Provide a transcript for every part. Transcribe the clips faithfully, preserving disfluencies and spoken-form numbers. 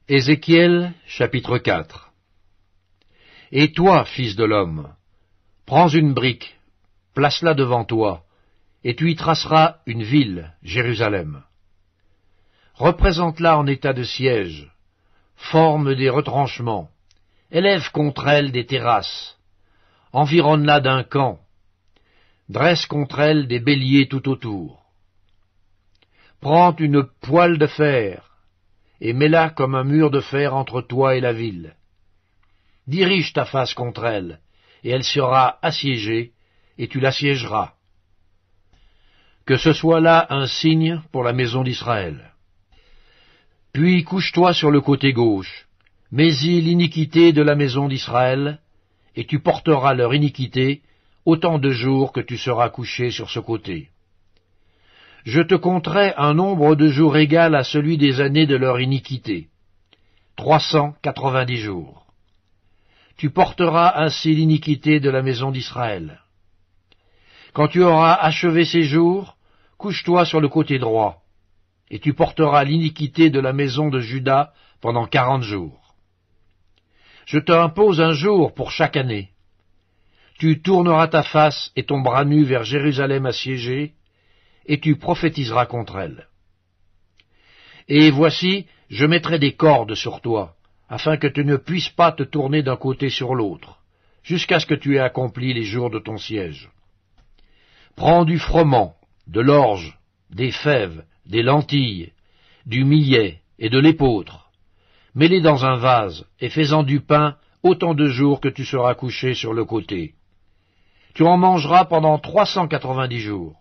Ézéchiel, chapitre quatre. Et toi, fils de l'homme, prends une brique, place-la devant toi, et tu y traceras une ville, Jérusalem. Représente-la en état de siège, forme des retranchements, élève contre elle des terrasses, environne-la d'un camp, dresse contre elle des béliers tout autour. Prends une poêle de fer, et mets-la comme un mur de fer entre toi et la ville. Dirige ta face contre elle, et elle sera assiégée, et tu l'assiégeras. Que ce soit là un signe pour la maison d'Israël. Puis couche-toi sur le côté gauche, mets-y l'iniquité de la maison d'Israël, et tu porteras leur iniquité autant de jours que tu seras couché sur ce côté. Je te compterai un nombre de jours égal à celui des années de leur iniquité, trois cent quatre-vingt-dix jours. Tu porteras ainsi l'iniquité de la maison d'Israël. Quand tu auras achevé ces jours, couche-toi sur le côté droit, et tu porteras l'iniquité de la maison de Juda pendant quarante jours. Je te impose un jour pour chaque année. Tu tourneras ta face et ton bras nu vers Jérusalem assiégée, et tu prophétiseras contre elle. Et voici, je mettrai des cordes sur toi, afin que tu ne puisses pas te tourner d'un côté sur l'autre, jusqu'à ce que tu aies accompli les jours de ton siège. Prends du froment, de l'orge, des fèves, des lentilles, du millet et de l'épeautre. Mets-les dans un vase, et fais-en du pain autant de jours que tu seras couché sur le côté. Tu en mangeras pendant trois cent quatre-vingt-dix jours.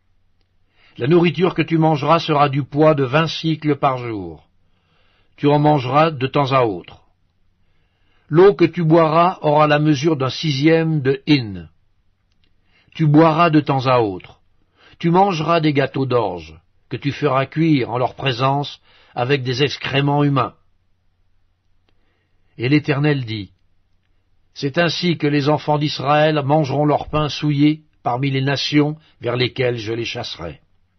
La nourriture que tu mangeras sera du poids de vingt cycles par jour. Tu en mangeras de temps à autre. L'eau que tu boiras aura la mesure d'un sixième de hin. Tu boiras de temps à autre. Tu mangeras des gâteaux d'orge, que tu feras cuire en leur présence avec des excréments humains. Et l'Éternel dit, c'est ainsi que les enfants d'Israël mangeront leur pain souillé parmi les nations vers lesquelles je les chasserai.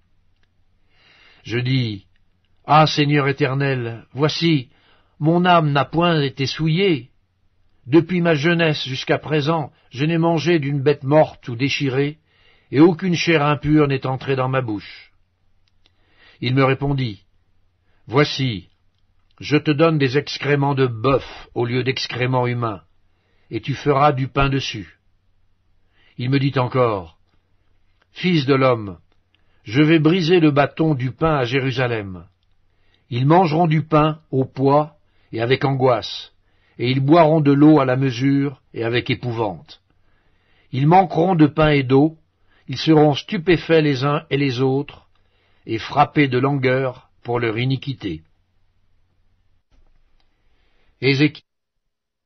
Je dis, ah Seigneur éternel, voici, mon âme n'a point été souillée. Depuis ma jeunesse jusqu'à présent, je n'ai mangé d'une bête morte ou déchirée, et aucune chair impure n'est entrée dans ma bouche. Il me répondit, voici, je te donne des excréments de bœuf au lieu d'excréments humains, et tu feras du pain dessus. Il me dit encore, fils de l'homme, je vais briser le bâton du pain à Jérusalem. Ils mangeront du pain au poids et avec angoisse, et ils boiront de l'eau à la mesure et avec épouvante. Ils manqueront de pain et d'eau, ils seront stupéfaits les uns et les autres, et frappés de langueur pour leur iniquité. Ézéchiel